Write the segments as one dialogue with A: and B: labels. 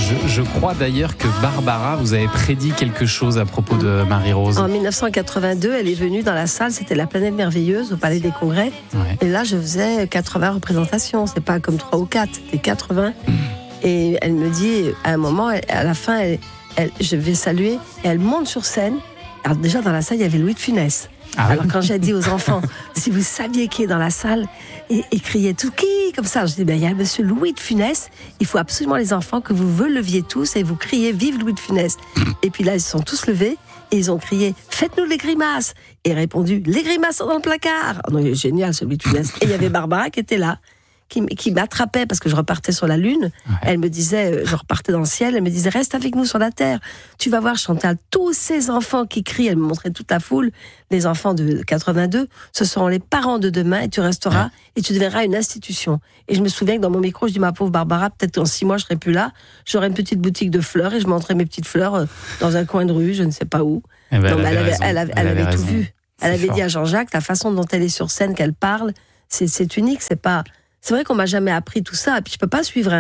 A: Je crois d'ailleurs que Barbara, vous avez prédit quelque chose à propos de Marie-Rose.
B: En 1982, elle est venue dans la salle, c'était la Planète Merveilleuse au Palais des Congrès.
A: Ouais.
B: Et là, je faisais 80 représentations, c'est pas comme 3 ou 4, c'était 80. Et elle me dit, à un moment, à la fin, je vais saluer, et elle monte sur scène. Alors déjà, dans la salle, il y avait Louis de Funès. Alors quand j'ai dit aux enfants, si vous saviez qui est dans la salle, et criait tout qui comme ça, je dis il y a monsieur Louis de Funès, il faut absolument les enfants que vous leviez tous et vous criez vive Louis de Funès. Et puis là ils se sont tous levés et ils ont crié faites-nous les grimaces et répondu les grimaces sont dans le placard. Oh non, il est génial ce Louis de Funès. Et il y avait Barbara qui était là, qui m'attrapait parce que je repartais sur la lune. Ouais. Elle me disait, je repartais dans le ciel, elle me disait reste avec nous sur la terre. Tu vas voir Chantal, tous ces enfants qui crient, elle me montrait toute la foule, les enfants de 82, ce seront les parents de demain et tu resteras et tu deviendras une institution. Et je me souviens que dans mon micro, je dis ma pauvre Barbara, peut-être qu'en 6 mois je serai plus là, j'aurai une petite boutique de fleurs et je montrerai mes petites fleurs dans un coin de rue, je ne sais pas où.
A: Elle
B: avait tout vu. Elle avait dit à Jean-Jacques, la façon dont elle est sur scène, qu'elle parle, c'est unique, c'est vrai qu'on m'a jamais appris tout ça. Et puis je peux pas suivre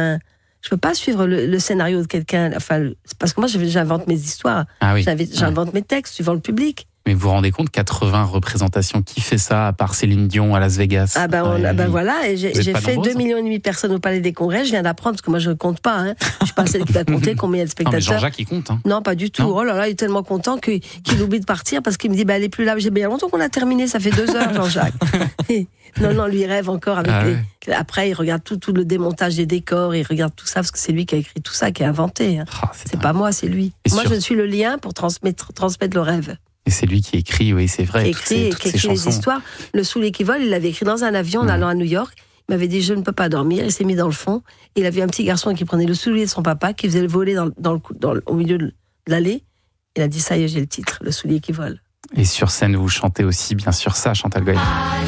B: le scénario de quelqu'un. Enfin, parce que moi j'invente mes histoires.
A: Ah oui.
B: J'invente mes textes suivant le public.
A: Mais vous vous rendez compte, 80 représentations, qui fait ça à part Céline Dion à Las Vegas?
B: Voilà, et j'ai fait 2,5 millions de personnes au Palais des Congrès. Je viens d'apprendre, parce que moi je compte pas. Je suis pas celle qui va compter combien il y a de spectateurs.
A: Non, mais Jean-Jacques il compte.
B: Non, pas du tout. Non. Oh là là, il est tellement content qu'il oublie de partir parce qu'il me dit elle est plus là. J'ai bien longtemps qu'on a terminé, ça fait 2 heures, Jean-Jacques. Non, lui il rêve encore avec Après, il regarde tout le démontage des décors, il regarde tout ça parce que c'est lui qui a écrit tout ça, qui a inventé. C'est pas moi, c'est lui. Moi, je suis le lien pour transmettre le rêve.
A: Et c'est lui qui écrit, oui, c'est vrai.
B: Qui écrit les histoires. Le Soulier qui vole, il l'avait écrit dans un avion en allant à New York. Il m'avait dit je ne peux pas dormir. Il s'est mis dans le fond. Il avait un petit garçon qui prenait le soulier de son papa, qui faisait le voler au milieu de l'allée. Il a dit ça y est, j'ai le titre, le soulier qui vole.
A: Et sur scène, vous chantez aussi bien sûr ça, Chantal Goya.